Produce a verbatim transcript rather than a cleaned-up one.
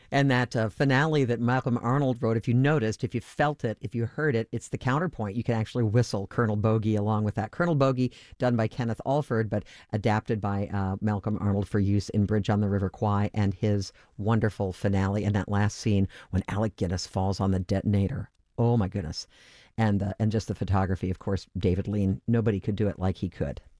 And that uh, finale that Malcolm Arnold wrote, if you noticed, if you felt it, if you heard it, it's the counterpoint. You can actually whistle Colonel Bogey along with that. Colonel Bogey, done by Kenneth Alford, but adapted by uh, Malcolm Arnold for use in Bridge on the River Kwai, and his wonderful finale and that last scene when Alec Guinness falls on the detonator. Oh my goodness. And, uh, and just the photography, of course, David Lean, nobody could do it like he could.